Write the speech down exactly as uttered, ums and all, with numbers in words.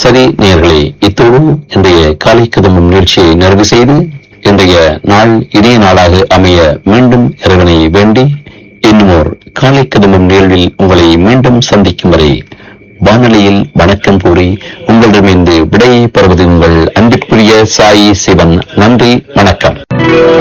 சரி நேயர்களே, இத்தோடு இன்றைய காலை கதம்பம் நிகழ்ச்சியை நிறைவு செய்து இன்றைய நாள் இனிய நாளாக அமைய மீண்டும் இறைவனை வேண்டி இன்னும் காலை கதம்பம் நிகழ்வில் உங்களை மீண்டும் சந்திக்கும் வரை வானொலியில் வணக்கம் கூறி உங்களிடமிருந்து விடையை பெறுவது உங்கள் அன்பிற்குரிய சாயி சிவன். நன்றி, வணக்கம்.